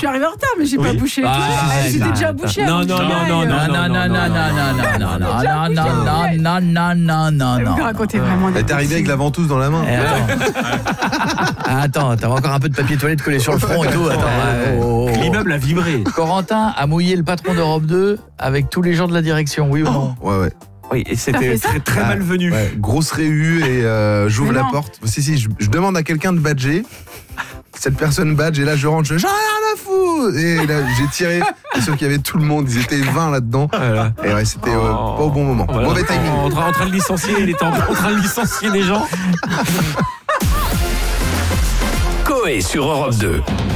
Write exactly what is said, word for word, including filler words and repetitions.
suis arrivé en retard, mais j'ai Oui. pas bouché. Ah, J'étais non, déjà non, bouché. non, avant non, que j'y non, aille. non, Non, non, non, non, non, non, non, non, non, non, non, non, non, non, non, Vous non. racontez vraiment des Elle est arrivée avec la ventouse dans la main. Eh, attends, attends, t'avais encore un peu de papier toilette collé sur le front et tout. Attends, ouais, oh, oh, oh. L'immeuble a vibré. Corentin a mouillé le patron d'Europe deux avec tous les gens de la direction, oui ou non? Ouais, ouais. Oui, et T'as c'était fait ça très, très Ah, malvenu. Ouais, grosse réu et euh, j'ouvre Mais la non. porte. Si, si, je, je demande à quelqu'un de badger. Cette personne badge et là je rentre, je j'en ai rien à foutre. Et là j'ai tiré, sauf qu'il y avait tout le monde, ils étaient vingt là-dedans. Voilà. Et ouais, c'était euh, Oh. pas au bon moment. Voilà. Mauvais timing. En, train- en train de licencier, il était en, en train de licencier des gens. Coé sur Europe deux.